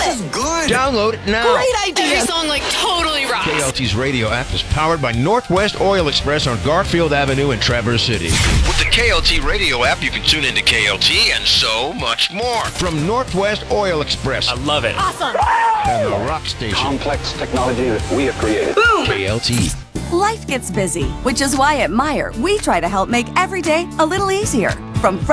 This is good. Download it now. Great idea. Every song totally rocks. KLT's radio app is powered by Northwest Oil Express on Garfield Avenue in Traverse City. With the KLT radio app, you can tune into KLT and so much more. From Northwest Oil Express. I love it. Awesome. And the rock station. Complex technology that we have created. Boom. KLT. Life gets busy, which is why at Meijer, we try to help make every day a little easier. From